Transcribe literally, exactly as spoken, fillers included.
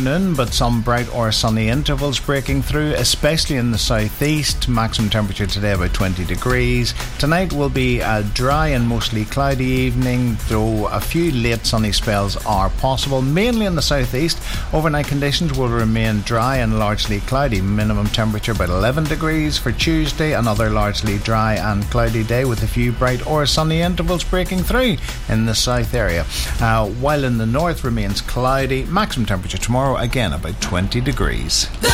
afternoon, but some bright or sunny intervals breaking through, especially in the southeast. Maximum temperature today about twenty degrees. Tonight will be a dry and mostly cloudy evening, though a few late sunny spells are possible, mainly in the southeast. Overnight conditions will remain dry and largely cloudy. Minimum temperature about eleven degrees for Tuesday. Another largely dry and cloudy day with a few bright or sunny intervals breaking through in the south area. Uh, while in the north remains cloudy. Maximum temperature tomorrow again about twenty degrees.